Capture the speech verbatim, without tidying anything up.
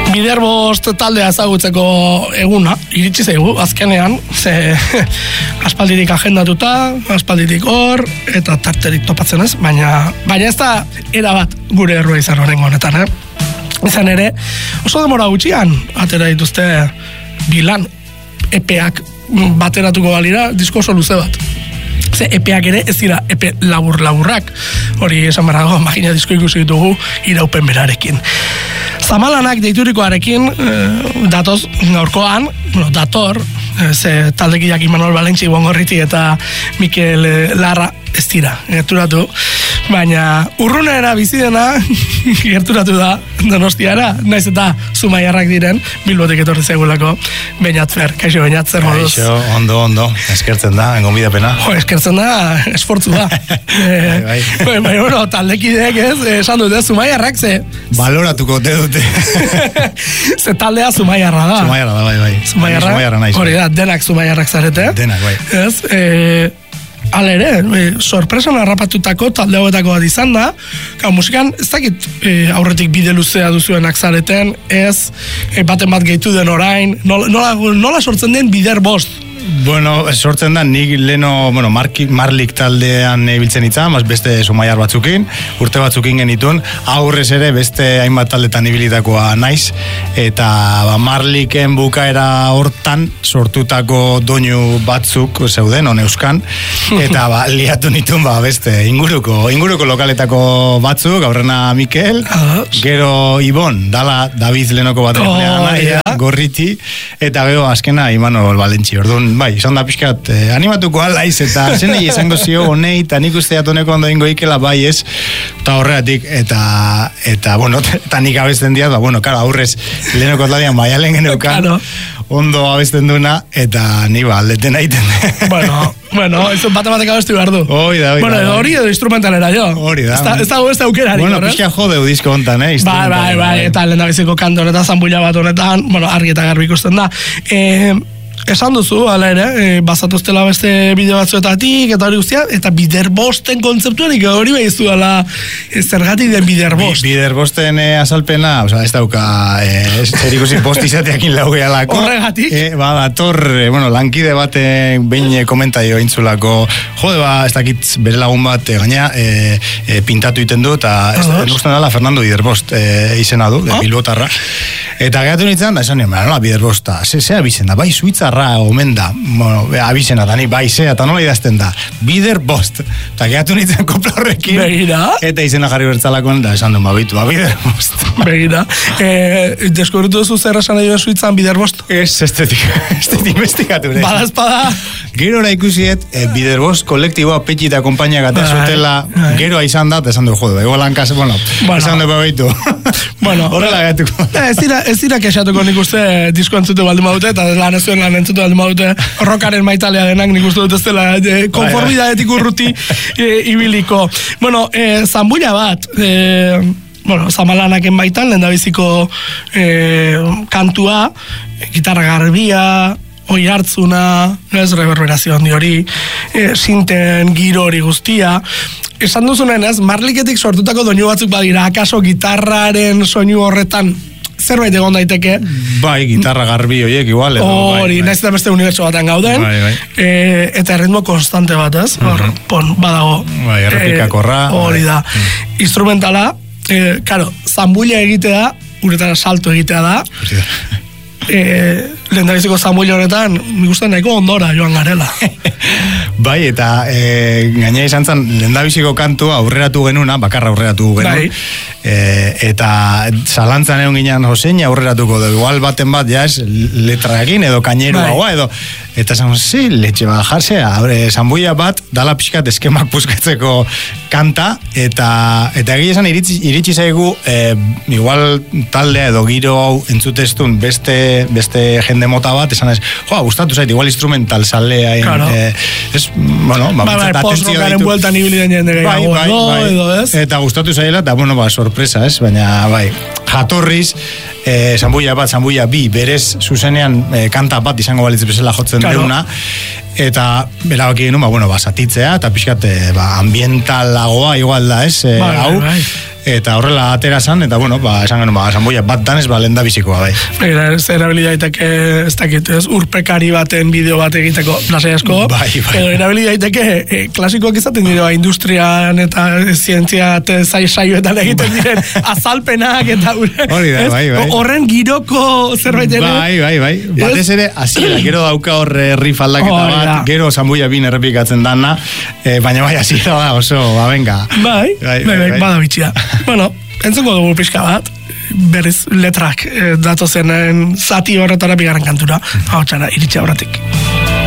Biderbost taldea ezagutzeko eguna, iritsi zaigu, azkenean, ze aspaldirik agendatuta, aspaldirik hor, eta tarterik topatzen ez, baina, baina ez da erabat gure errua izan horrengo honetan, eh? Izan ere, oso demora gutxian, atera dituzte bilan, epeak bateratuko balira, disko oso luze bat. Ze epeak ere ez dira epe labur-laburrak, hori esan berago, magina disko ikusi ditugu iraupen berarekin. Zamalanak deiturikoarekin eh, datoz gaurkoan, bueno, dator, eh, ze taldekiak Imanol Balentzi, Bongorriti eta Mikel eh, Larra ez dira, gerturatu, baina urrunera bizidena gerturatu da Donostiara, naiz eta Zumaiarrak diren, Bilbotik etorri zegulako Beñatzer, kaixo Beñatzer moduz. Kaixo, ondo, ondo, eskertzen da, engomidapena. Jo, eskertzen da, esfortzu da. bai, bai. Baina, bueno, taldekideek ez, esan dute, Zumaiarrak ze... Baloratuko te dute. Ze taldea Zumaiarra da. Zumaiarra da, bai, bai. Zumaiarra, Zumaiarra naiz. Hori da, denak Zumaiarrak zarete. Denak, bai. Ez, eh... Hala ere, e, sorpresan harrapatutako talde hauetako bat izan da. Ka, musikan, ez dakit e, aurretik bide luzea duzuenak zareten, ez, e, baten bat gehitu den orain, nola, nola, nola sortzen den bider bost? Bueno, sortzen da, nik leno, bueno, Marki, Marlik taldean ibiltzen itzan, beste Zumaiar batzukin, urte batzukin genitun, aurrez ere beste hainbat taldetan ibilitakoa naiz, eta ba, Marliken bukaera hortan sortutako doinu batzuk zeuden, on euskan, eta ba, liatu nitun ba, beste inguruko, inguruko lokaletako batzuk, aurrena Mikel, gero Ibon, dala David lenoko bat oh, yeah. Gorriti, eta gero azkena Imanol Balentzi, orduan, bai, izan da pixkat, eh, animatuko alaiz, eta zenei izango zio honei, eta nik uste atoneko ondo ingo ikela bai ez, eta horregatik, eta, eta, bueno, eta nik abesten diat, ba, bueno, karo, aurrez, lehenoko atladian bai alen geneukan, claro. Ondo abesten duna, eta ni ba, aldeten aiten. Bueno, bueno, eso bate-batek abestu behar du. Hori da, hori da. Bueno, hori edo instrumentalera jo. Hori da. Ez da ez da aukerarik. Bueno, pixka jodeu disko hontan, eh? Bai, bai, bai, eta lehen da biziko kanto honetan, zanbuila bat honetan, bueno, argi eta garbi ikusten da. Eh, Esan duzu, ala ere, e, bazatuztela beste bideo batzuetatik, eta hori guztia, eta biderbosten kontzeptuarik hori behizu dela e, zergatik den biderbost. Bi, biderbosten e, azalpena, oza, ez dauka e, zer ikusi postizateakin laugealako. Horregatik? E, ba, dator, e, bueno, lankide batek behin e, komentaio intzulako, jode, ba, ez dakit bere lagun bat, e, gaina, e, e, pintatu iten du, eta ez guztan dela Fernando Biderbost e, izena du, de oh? Bilbotarra. Eta gehatu nintzen da, esan nien, nola Biderbosta, ze, ze abizen da, bai Suitzarra omen da, bueno, abizena da, ni bai zea, eta nola idazten da, Biderbost, eta gehatu nintzen kopla horrekin, Begira. Eta izena jarri bertzalakon, da esan du, babitu, ba, Biderbost. Begira. E, Deskubritu duzu zer esan nahi Suitzan Biderbost? Ez, estetik, estetik investigatu. Bada espada. Gero ora ikusiet, e, Biderbost kolektiboa petxi eta kompainia gata zutela, geroa izan da, eta esan du, jode, ego lankas, bueno, bueno, esan du, babitu. Bueno, horrela gatuko. Ez dira, ez dira kexatuko nik uste disko entzute baldin badute, eta lan ez zuen lan entzute baldin badute, rockaren maitalea denak nik uste dut ez dela e, konformidadetik urruti e, ibiliko. Bueno, e, zambuila bat, e, bueno, Zamalanaken baitan, lehen da biziko e, kantua, gitarra garbia, oi hartzuna, ez reverberazio handi hori, e, sinten giro hori guztia. Esan duzunen ez, Marliketik sortutako doinu batzuk badira, akaso gitarraren soinu horretan zerbait egon daiteke. Bai, gitarra garbi horiek igual. Hori, bai, nahiz eta beste unibertso batean gauden. Bai, bai. E, eta ritmo konstante bat, ez? Hor, uh-huh. Pon, badago. Bai, errepikakorra. E, hori da. Uh-huh. Instrumentala, e, karo, zambuila egitea, uretara salto egitea da. E, lehen da biziko zambuila honetan, nik uste nahiko ondora joan garela. Bai, eta e, gaina izan zen, lehen da biziko kantua aurreratu genuna, bakarra aurreratu genuen. Bai. E, eta zalantzan egon ginean Josein aurreratuko du, igual baten bat, ja ez, letraekin edo kainero bai. Haua edo, eta zan, zi, letxe bat jarsea, zambuila bat, dala pixkat eskemak puzkatzeko kanta, eta eta egia esan iritsi, iritsi zaigu, e, igual taldea edo giro hau entzutestun beste, beste jende mota bat, esan ez, joa, gustatu zait, igual instrumental salea, claro. e, ez, bueno, ba, ba, ba, post-rockaren bueltan ibili den jende bai, bai, no, bai. Edo, ez? Eta gustatu zaila, eta bueno, ba, sorpresa, ez, baina, bai, jatorriz, e, zambuila bat, zambuila bi, berez, zuzenean, e, kanta bat izango balitz bezala jotzen claro. Deuna, eta berabaki genuen, ba, bueno, ba, satitzea, eta pixkat, ba, ambientalagoa igual da, ez, e, bai, hau, bai, bai. eta horrela atera zan, eta bueno, ba, esan genuen, ba, Samboia bat danez, ba, lehen da bizikoa, bai. Eta ez erabili daiteke, ez dakit, ez, urpekari baten bideo bat egiteko lasai asko, bai, bai. edo erabili daiteke, e, klasikoak izaten dira, industrian eta zientzia eta saioetan egiten diren azalpenak, eta hori da, bai, bai. Horren giroko zerbait ere. Bai, bai, bai. Batez ere, hasiera, gero dauka horre riff aldaketa oh, bat, gero Samboia bin errepikatzen dana, eh, baina bai, hasiera da oso, ba, venga. Bai, bai, bai, bai, bada bitxia. Bueno, entzuko dugu pixka bat, berriz letrak eh, datozenen zati horretara bigarren kantura, hau txara, iritsi aurretik.